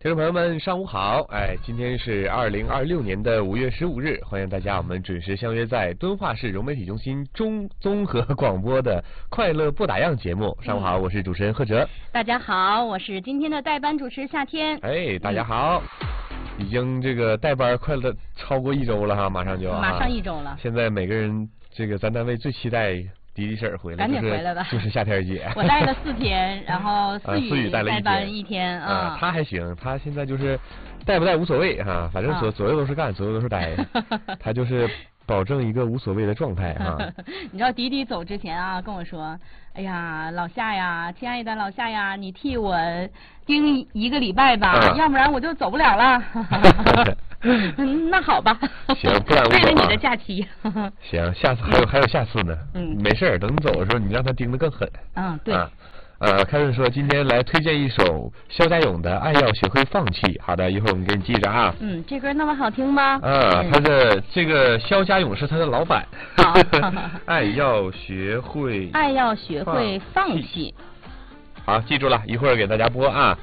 听众朋友们，上午好！今天是2026年的5月15日，欢迎大家我们准时相约在敦化市融媒体中心综合广播的快乐不打烊节目。上午好，我是主持人贺哲。 大家好，我是今天的代班主持夏天。 大家好。已经这个代班快乐超过1周了哈，马上就马上1周了。 现在每个人这个咱单位最期待迪迪婶回来， 赶紧回来吧， 就是夏天姐。 我带了4天，然后思雨带了代班1天啊。他还行，他现在就是带不带无所谓哈，反正左右都是干，左右都是待，他就是保证一个无所谓的状态哈。 你知道迪迪走之前啊跟我说，哎呀老夏呀，亲爱的老夏呀，你替我盯1个礼拜吧，要不然我就走不了了。那好吧， 行，不然为了你的假期。 行，下次还有下次呢。没事儿，等你走的时候，你让他盯得更狠。 对。 开始说今天来推荐一首肖家勇的《爱要学会放弃》。好的，一会儿我们给你记着啊。 这歌那么好听吗？ 他的这个肖家勇是他的老板。好。爱要学会放弃。 好，记住了，一会儿给大家播啊。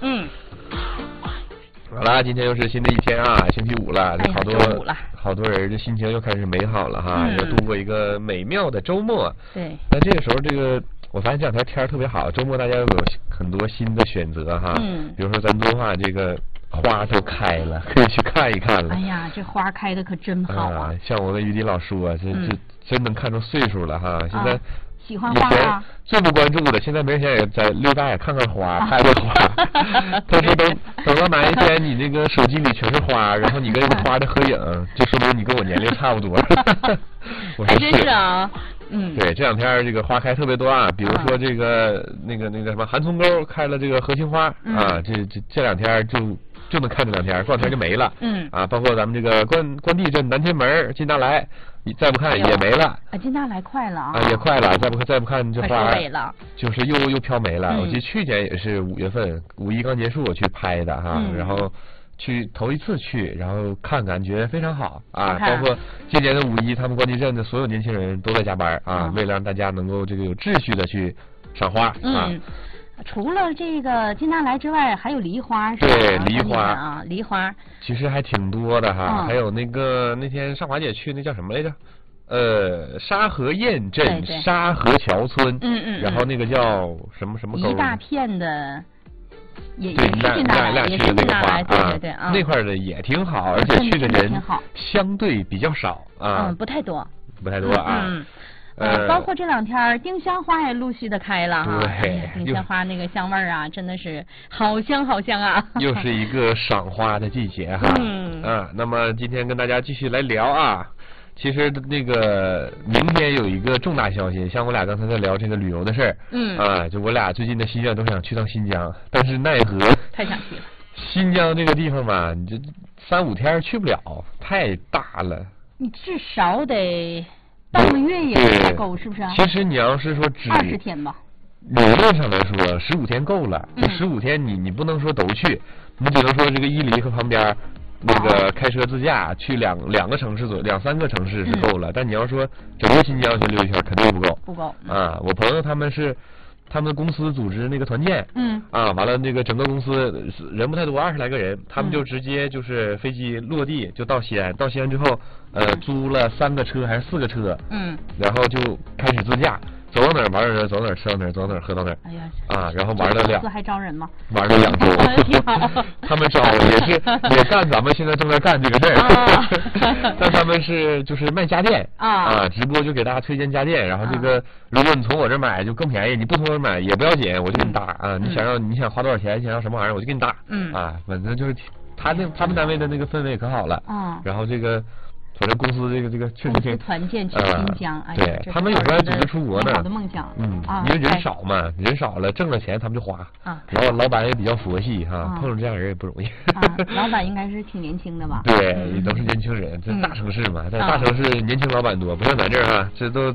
好了，今天又是新的一天啊，星期五了，好多人的心情又开始美好了哈，要度过一个美妙的周末。 对。 那这个时候，我发现这2天天特别好，周末大家有很多新的选择哈。比如说咱敦化这个花都开了，可以去看一看了。 哎呀，这花开的可真好啊！ 像我跟于迪老说，这真能看出岁数了哈。现在喜欢花啊。 最不关注的，现在没人想也在溜达也看看花，拍拍花。他说等到哪一天你那个手机里全是花，然后你跟这个花的合影，就说明你跟我年龄差不多。 还真是啊。 对，这2天这个花开特别多啊，比如说这个那个什么韩村沟开了这个河青花啊，这2天就能看这2天，过2天就没了。包括咱们这个关帝镇南天门金大来，你再不看也没了。 金大来快了啊。 也快了，再不看这花就是又飘没了。我记得去年也是5月份，5一刚结束我去拍的哈，然后头一次去，然后感觉非常好啊！包括今年的5一，他们关帝镇的所有年轻人都在加班啊，为了让大家能够这个有秩序的去赏花啊。 除了这个金大来之外，还有梨花是吧？ 对，梨花其实还挺多的哈。还有那天上华姐去那叫什么来着？沙河堰镇沙河桥村。然后那个叫什么沟？ 一大片的。 对，俩去的那个花对那块的也挺好，而且去的人相对比较少啊。 不太多啊。 包括这2天丁香花也陆续的开了哈。 对， 丁香花那个香味儿啊，真的是好香啊。 又是一个赏花的季节哈。那么今天跟大家继续来聊啊。其实那个明天有一个重大消息，像我俩刚才在聊这个旅游的事儿。就我俩最近的心愿都想去趟新疆，但是奈何太想去了。 新疆这个地方嘛，你这3、5天去不了，太大了。 你至少得半个月也不够，是不是？ 其实你要是说 20天吧。 理论上来说，15天够了。这15天你不能说都去，你只能说这个伊犁和旁边。那个开车自驾去两个城市2、3个城市是够了，但你要说整个新疆去溜一圈肯定不够啊！我朋友他们的公司组织那个团建，完了那个整个公司人不太多，20来个人，他们就直接就是飞机落地就到西安，到西安之后租了3个车还是4个车，然后就开始自驾。走到哪儿玩到哪儿，走到哪儿吃到哪儿，走到哪儿喝到哪儿。 哎呀， 然后玩了还招人吗？ 玩了2周。他们招也干咱们现在正在干这个事儿。但他们就是卖家电直播就给大家推荐家电，然后这个如果你从我这买就更便宜，你不从我这买也不要紧，我就给你搭啊。你想花多少钱，你想要什么玩意儿，我就给你搭。反正就是他们单位的那个氛围可好了。然后这个。反正公司这个确实挺团建去新疆， 对他们有时候还组织出国呢。 我的梦想。 因为人少嘛，人少了挣了钱他们就花。老板也比较佛系哈，碰上这样人也不容易。 老板应该是挺年轻的吧？ 对，都是年轻人，这大城市嘛，在大城市年轻老板多，不像咱这儿哈，这都。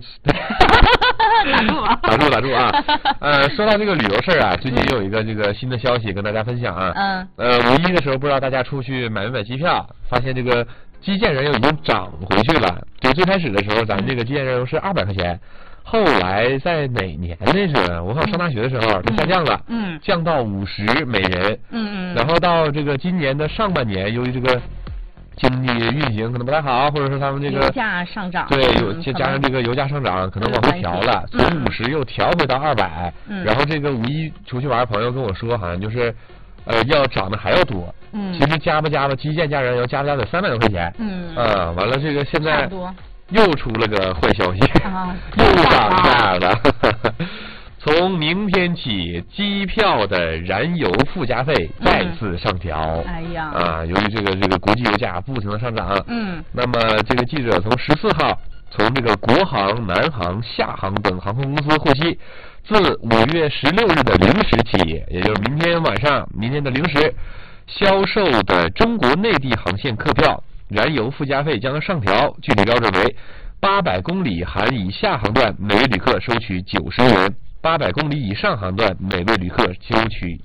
打住啊！说到这个旅游事儿啊，最近又有一个这个新的消息跟大家分享啊。5一的时候不知道大家出去买没买机票，发现这个基建燃油已经涨回去了。就最开始的时候，咱们这个基建燃油是200块钱， 后来在哪年那是？我好像上大学的时候，它下降了，降到50每人，然后到这个今年的上半年，由于这个经济运行可能不太好，或者说他们这个油价上涨， 对，加上这个油价上涨，可能往回调了，从50又调回到200，然后这个五一出去玩的朋友跟我说，好像就是要涨的还要多，其实加吧，基建加燃油加得300多块钱，完了这个现在又出了个坏消息，又涨价了。从明天起，机票的燃油附加费再次上调。 哎呀， 由于这个国际油价不停的上涨，那么这个记者从14号从这个国航、南航、厦航等航空公司获悉，自5月16日的0时起，也就是明天晚上、明天的0时，销售的中国内地航线客票燃油附加费将上调，具体标准为800公里含以下航段每位旅客收取90元。800公里以上航段，每位旅客收取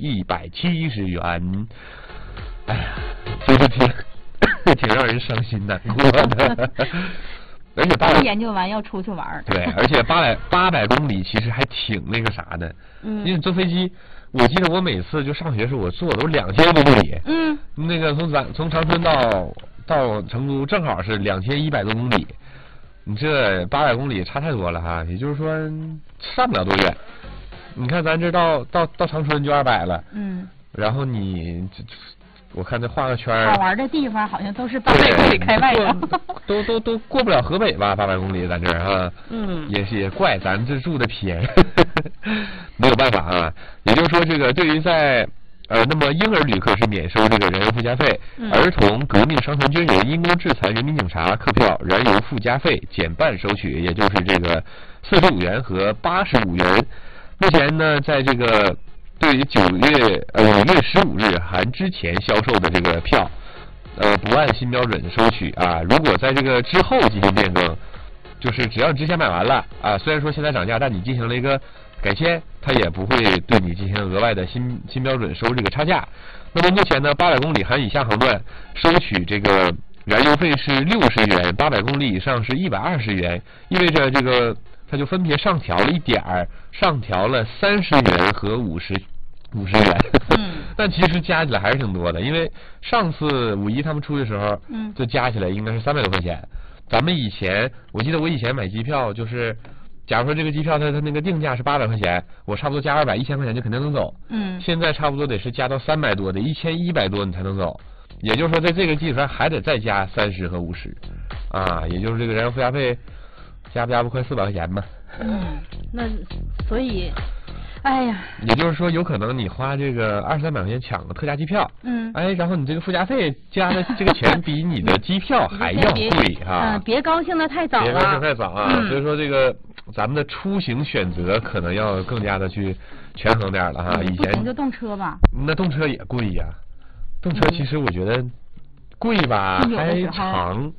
170元。哎呀，这个挺让人伤心难过的。而且刚研究完要出去玩。 对，而且800公里其实还挺那个啥的。因为你坐飞机，我记得我每次就上学的时候，我坐都2000多公里。那个从长春到成都正好是2100多公里。你这800公里差太多了哈，也就是说上不了多远。你看咱这到长春就200了，然后我看这画个圈， 好玩的地方好像都是800公里开外的， 都过不了河北吧？800公里咱这儿哈，也怪咱这住的偏，没有办法啊。也就是说，这个对于在那么婴儿旅客是免收这个燃油附加费，儿童、革命伤残军人、因公致残人民警察客票燃油附加费减半收取，也就是这个45元和85元。目前呢，在这个对于5月15日含之前销售的这个票，不按新标准收取啊。如果在这个之后进行变更，就是只要你之前买完了啊，虽然说现在涨价，但你进行了一个改签，它也不会对你进行额外的新标准收这个差价。那么目前呢，800公里含以下航段收取这个燃油费是60元，800公里以上是120元，意味着这个它就分别上调了一点儿，上调了30元和50元。但其实加起来还是挺多的，因为上次五一他们出的时候，就加起来应该是300多块钱。咱们以前，我记得我以前买机票就是，假如说这个机票它那个定价是800块钱，我差不多加200，1000块钱就肯定能走。现在差不多得是加到300多，得1100多你才能走。也就是说，在这个基础上还得再加30和50，也就是这个燃油附加费加不快400块钱吧。 那所以，哎呀， 也就是说，有可能你花这个200-300块钱抢个特价机票，然后你这个附加费加的这个钱比你的机票还要贵啊！ 别高兴的太早了， 别高兴太早啊！所以说这个咱们的出行选择可能要更加的去权衡点了哈。以前就动车吧， 那动车也贵呀，动车其实我觉得贵吧，还长，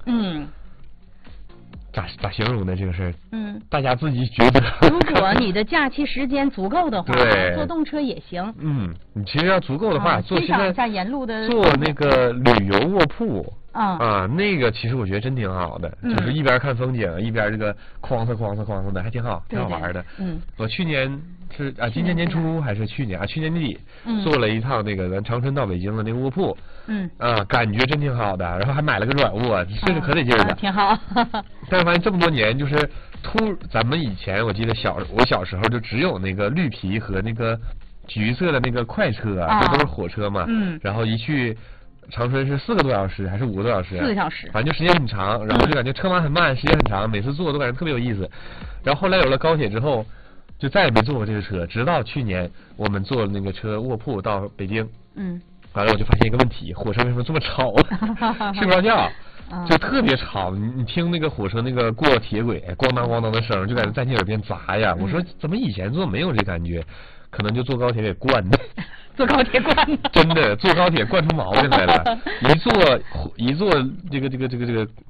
咋形容呢这个事儿？大家自己觉得。 如果你的假期时间足够的话，坐动车也行。 你其实要足够的话， 欣赏一下沿路的。 坐那个旅游卧铺。那个其实我觉得真挺好的，就是一边看风景，一边这个哐哧的，还挺好，挺好玩的。我去年是今年年初还是去年年底坐了一趟那个咱长春到北京的那个卧铺，感觉真挺好的，然后还买了个软卧，这是可得劲的， 挺好。 但是发现这么多年，就是咱们以前我记得我小时候就只有那个绿皮和那个橘色的那个快车，这都是火车嘛，然后一去长春是4个多小时还是5个多小时？4 个小时， 反正就时间很长，然后就感觉车马很慢，时间很长，每次坐都感觉特别有意思。然后后来有了高铁之后，就再也没坐过这个车，直到去年我们坐了那个车卧铺到北京，完了我就发现一个问题，火车为什么这么吵？睡不着觉，就特别吵。你听那个火车那个过铁轨咣当的声，就感觉在你耳边砸呀。我说怎么以前坐没有这感觉？可能就坐高铁给惯的。 坐高铁惯的， 真的坐高铁惯出毛病来了。一坐这个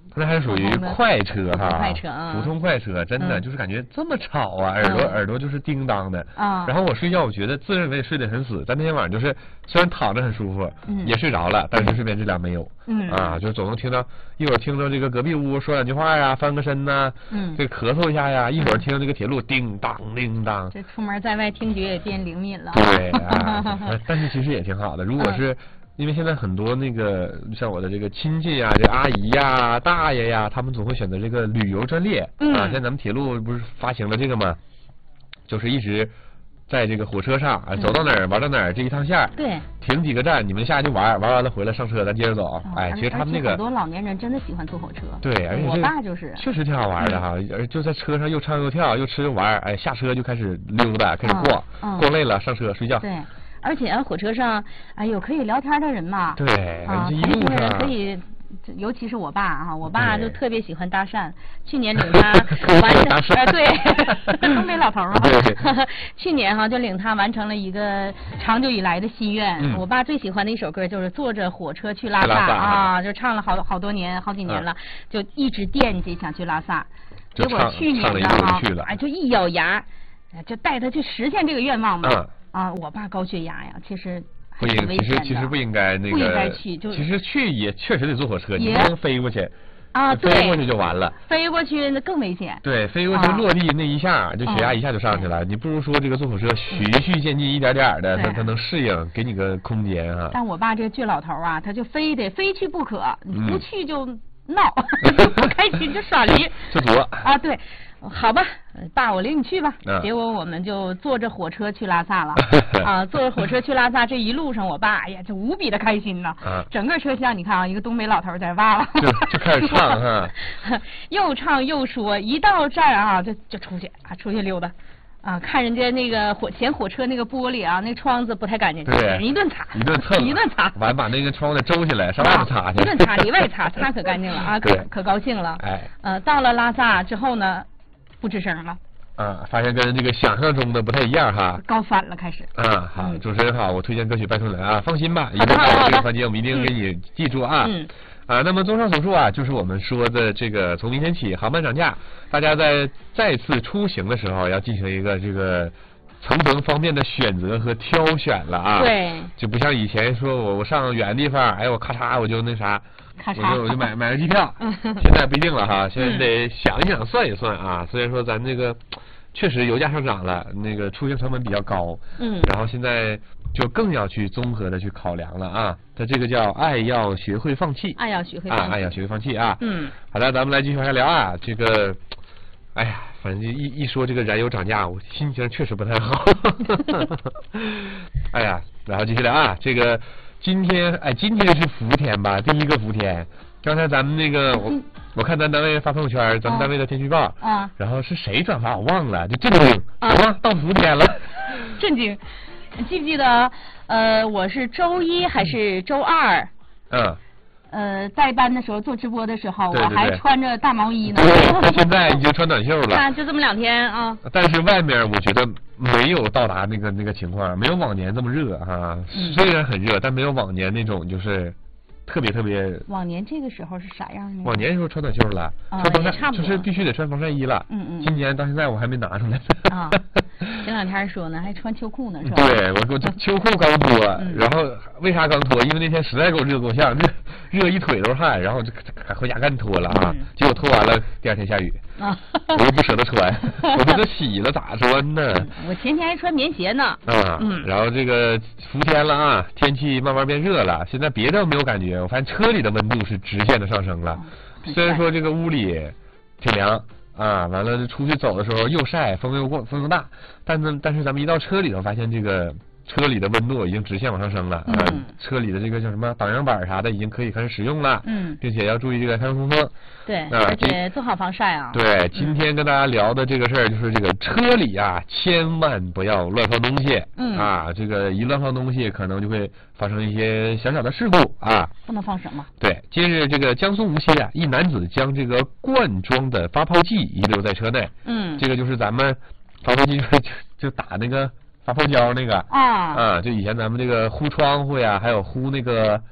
它还是属于快车哈， 快车啊， 普通快车，真的就是感觉这么吵啊，耳朵就是叮当的啊。然后我睡觉，我觉得自认为睡得很死，但那天晚上就是虽然躺着很舒服，也睡着了，但是睡眠质量没有，啊，就总能听到一会儿听到这个隔壁屋说两句话呀，翻个身呐，这个咳嗽一下呀，一会儿听到这个铁路叮当叮当， 这出门在外听觉也变灵敏了。 对啊，但是其实也挺好的，如果是。因为现在很多那个像我的这个亲戚呀、这阿姨呀、大爷呀，他们总会选择这个旅游专列啊。现在咱们铁路不是发行了这个吗？就是一直在这个火车上啊，走到哪儿玩到哪儿这一趟线。 对。停几个站，你们下去就玩完了回来上车，咱接着走。哎，其实他们那个很多老年人真的喜欢坐火车。 对，而且我爸就是确实挺好玩的哈，而就在车上又唱又跳，又吃又玩，哎，下车就开始溜达，开始逛，逛累了上车睡觉。 对。而且火车上，哎呦，可以聊天的人嘛。 对， 啊， 一路上可以，尤其是我爸啊，我爸就特别喜欢搭讪。去年领他完成，对，东北老头嘛。去年哈就领他完成了一个长久以来的心愿。我爸最喜欢的一首歌就是坐着火车去拉萨啊，就唱了好多年，好几年了，就一直惦记想去拉萨。结果去年呢哈，哎，就一咬牙，就带他去实现这个愿望嘛。啊，我爸高血压呀，其实不应，其实不应该那个， 不应该去，就其实去也确实得坐火车，你不能飞过去啊，对， 飞过去就完了， 飞过去那更危险。 对，飞过去落地那一下，就血压一下就上去了。你不如说这个坐火车循序渐进，一点点的，他能适应，给你个空间啊。 但我爸这个倔老头啊，他就非得非去不可，你不去就闹，不开心就耍驴， 就作啊，对。好吧，爸，我领你去吧。结果我们就坐着火车去拉萨了。啊，坐着火车去拉萨，这一路上我爸，哎呀，这无比的开心呐。整个车厢你看啊，一个东北老头在哇啦。 就开始唱哈。 又唱又说，一到站啊，就出去溜达。啊，看人家那个火车那个玻璃啊，那窗子不太干净， 对， 一顿擦， 一顿蹭， 一顿擦， 完把那个窗子周起来，上外头擦去， 一顿擦，里外擦，擦可干净了啊，可高兴了。 哎， 到了拉萨之后呢，不吱声了。 啊，发现跟这个想象中的不太一样哈。 高反了，开始。 啊，好，主持人好，我推荐歌曲拜托人啊，放心吧，以后这个环节我们一定给你记住啊。啊，那么综上所述啊，就是我们说的这个，从明天起航班涨价，大家在再次出行的时候要进行一个这个层层方面的选择和挑选了啊。 对。 就不像以前说我上远的地方，哎，我咔嚓我就那啥，我就买个机票。现在不一定了哈，现在得想一想算一算啊。虽然说咱这个确实油价上涨了，那个出行成本比较高。然后现在就更要去综合的去考量了啊，它这个叫爱要学会放弃， 爱要学会放弃， 爱要学会放弃啊。好的，咱们来继续往下聊啊。这个，哎呀，反正一说这个燃油涨价，我心情确实不太好。哎呀，然后继续聊啊。这个今天是伏天吧，第一个伏天。刚才咱们那个我看咱单位发朋友圈，咱们单位的天气预报啊，然后是谁转发我忘了，就震惊啊，到伏天了， 震惊。你记不记得我是周一还是周二？代班的时候做直播的时候，我还穿着大毛衣呢。 对，现在已经穿短袖了。 看，就这么2天啊。 但是外面我觉得没有到达那个情况，没有往年这么热哈。虽然很热，但没有往年那种就是特别。往年这个时候是啥样呢？ 往年时候穿短袖了，穿防晒就是必须得穿防晒衣了。今年到现在我还没拿出来。 啊。前2天说呢，还穿秋裤呢，是吧？ 对，我秋裤刚脱，然后为啥刚脱？因为那天实在给我热够呛，热一腿都是汗，然后就回家赶紧脱了啊。结果脱完了，第2天下雨，我又不舍得穿，我这都洗了咋穿呢？ 我前天还穿棉鞋呢。 然后这个伏天了啊，天气慢慢变热了，现在别的没有感觉，我发现车里的温度是直线的上升了。虽然说这个屋里挺凉。啊，完了出去走的时候又晒，风又大，但是咱们一到车里头，发现这个车里的温度已经直线往上升了。车里的这个叫什么挡阳板啥的已经可以开始使用了。并且要注意这个开窗通风。 对，而且做好防晒啊。 对，今天跟大家聊的这个事儿就是这个车里啊，千万不要乱放东西。啊，这个一乱放东西，可能就会发生一些小小的事故啊。 不能放什么？ 对，近日这个江苏无锡啊，一男子将这个罐装的发泡剂遗留在车内。这个就是咱们发泡剂就打那个发泡胶那个就以前咱们这个糊窗户呀，还有糊那个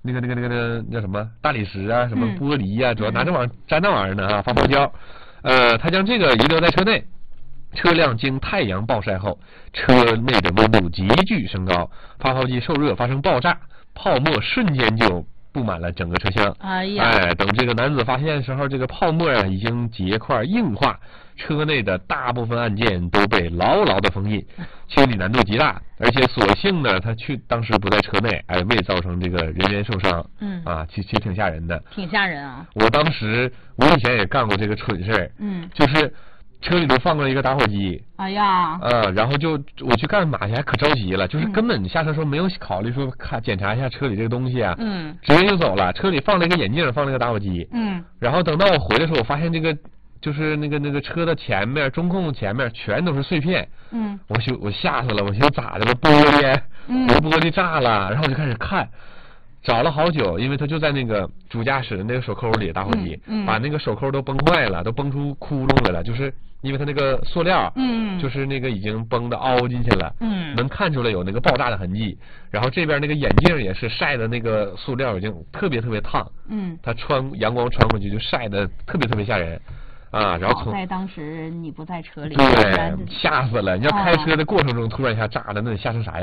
那个叫什么大理石啊，什么嗯玻璃呀、主要拿这玩意儿粘那玩意儿呢啊，发泡胶。他将这个遗留在车内。车辆经太阳暴晒后，车内的温度急剧升高，发泡机受热发生爆炸，泡沫瞬间就布满了整个车厢。 哎呀， 等这个男子发现的时候，这个泡沫啊已经结块硬化，车内的大部分按键都被牢牢的封印，清理难度极大。而且所幸呢，他当时不在车内，未造成这个人员受伤。其实挺吓人的。 挺吓人啊！ 我以前也干过这个蠢事儿。就是车里头放了一个打火机。 哎呀。 然后我去干嘛去，还可着急了，就是根本下车时候没有考虑说检查一下车里这个东西啊。直接就走了。车里放了一个眼镜，放了一个打火机。然后等到我回来的时候，我发现这个就是那个车的前面，中控前面全都是碎片。我吓死了，我寻思咋的了，玻璃，我的玻璃炸了。然后我就开始看。找了好久，因为他就在那个主驾驶的那个手扣里，打火机，把那个手扣都崩坏了，都崩出窟窿来了，就是因为他那个塑料，就是那个已经崩的凹进去了，能看出来有那个爆炸的痕迹。然后这边那个眼镜也是晒的那个塑料已经特别特别烫，它阳光穿过去就晒的特别特别吓人。然后在当时你不在车里， 对，吓死了！你要开车的过程中突然一下炸的，那得吓成啥样？